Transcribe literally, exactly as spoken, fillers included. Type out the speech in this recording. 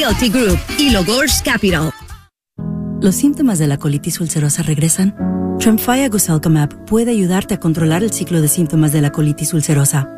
Realty Group y Logors Capital. ¿Los síntomas de la colitis ulcerosa regresan? Tremfya Goselkamab puede ayudarte a controlar el ciclo de síntomas de la colitis ulcerosa.